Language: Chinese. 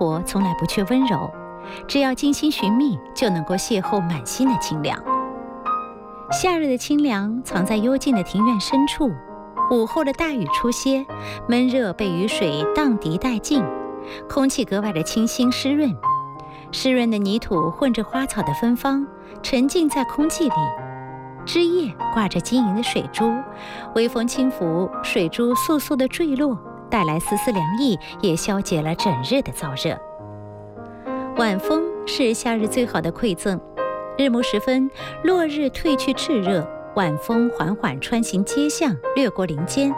活从来不缺温柔，只要精心寻觅，就能够邂逅满心的清凉。夏日的清凉藏在幽静的庭院深处，午后的大雨初歇，闷热被雨水荡涤殆尽，空气格外的清新湿润。湿润的泥土混着花草的芬芳，沉浸在空气里。枝叶挂着晶莹的水珠，微风轻拂，水珠簌簌地坠落，带来丝丝凉意，也消解了整日的燥热。晚风是夏日最好的馈赠。日暮时分，落日褪去炽热，晚风缓缓穿行街巷，掠过林间，